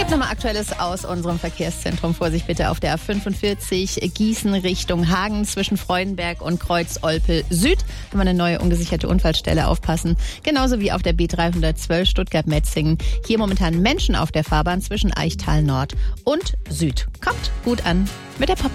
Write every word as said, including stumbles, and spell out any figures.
Jetzt nochmal Aktuelles aus unserem Verkehrszentrum. Vorsicht bitte auf der A fünfundvierzig Gießen Richtung Hagen zwischen Freudenberg und Kreuz-Olpe Süd. Haben wir eine neue ungesicherte Unfallstelle, aufpassen. Genauso wie auf der B dreihundertzwölf Stuttgart-Metzingen. Hier momentan Menschen auf der Fahrbahn zwischen Eichtal Nord und Süd. Kommt gut an mit der Pop.